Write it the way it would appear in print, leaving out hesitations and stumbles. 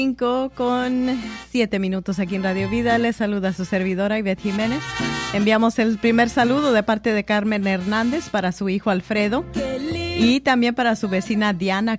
5:07 aquí en Radio Vida. Les saluda su servidora Ivette Jiménez. Enviamos el primer saludo de parte de Carmen Hernández para su hijo Alfredo y también para su vecina Diana